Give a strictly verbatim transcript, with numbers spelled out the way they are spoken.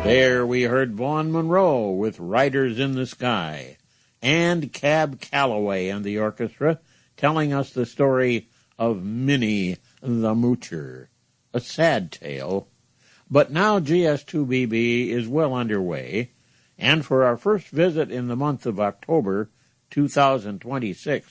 There we heard Vaughn Monroe with Riders in the Sky, and Cab Calloway and the orchestra telling us the story of Minnie the Moocher. A sad tale. But now G S two B B is well underway, and for our first visit in the month of October two thousand twenty-six,